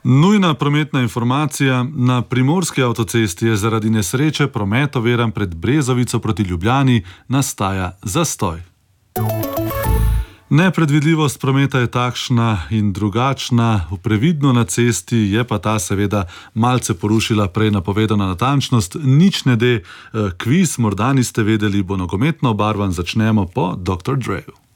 Nujna prometna informacija. Na primorski avtocesti je zaradi nesreče promet oviran pred Brezovico proti Ljubljani, nastaja zastoj. Nepredvidljivost prometa je takšna in drugačna, previdno na cesti, je pa ta seveda malce porušila prej napovedana natančnost. Nič ne de, kviz, morda niste vedeli, bo nogometno obarvan, začnemo po Dr. Dreju.